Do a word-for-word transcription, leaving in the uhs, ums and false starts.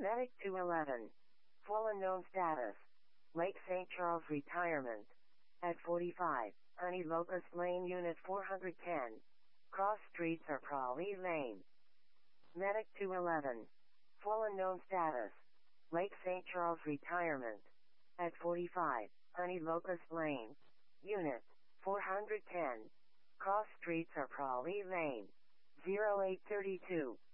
Medic two eleven. Fallen known status. Lake Saint Charles retirement. At forty-five, Honey Locust Lane Unit four hundred ten. Cross streets are Prawley Lane. Medic two eleven. Fallen known status. Lake Saint Charles retirement. At forty-five, Honey Locust Lane. Unit four hundred ten. Cross streets are Prawley Lane. zero eight three two.